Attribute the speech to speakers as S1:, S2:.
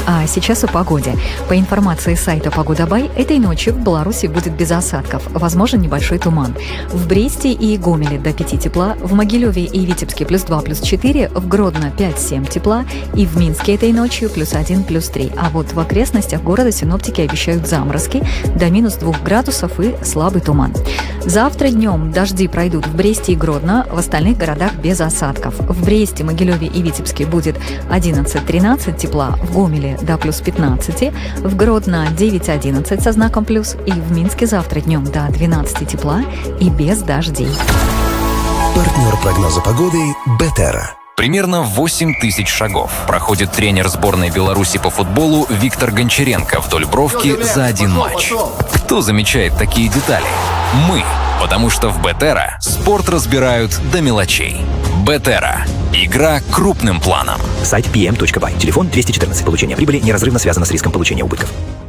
S1: А сейчас о погоде. По информации сайта «Погода.бай», этой ночью в Беларуси будет без осадков, возможен небольшой туман. В Бресте и Гомеле до 5 тепла, в Могилеве и Витебске +2, +4, в Гродно 5-7 тепла и в Минске этой ночью +1, +3. А вот в окрестностях города синоптики обещают заморозки до -2 градусов и слабый туман. Завтра днем дожди пройдут в Бресте и Гродно, в остальных городах без осадков. В Бресте, Могилеве и Витебске будет 11-13 тепла, в Гомеле до +15, в Гродно 9-11 со знаком плюс, и в Минске завтра днем до 12 тепла и без дождей.
S2: Партнер прогноза погоды «Бетера».
S3: Примерно 8 тысяч шагов проходит тренер сборной Беларуси по футболу Виктор Гончаренко вдоль бровки за один матч. Кто замечает такие детали? Мы, потому что в Бетера спорт разбирают до мелочей. Бетера. Игра крупным планом.
S4: Сайт pm.by. Телефон 214. Получение прибыли неразрывно связано с риском получения убытков.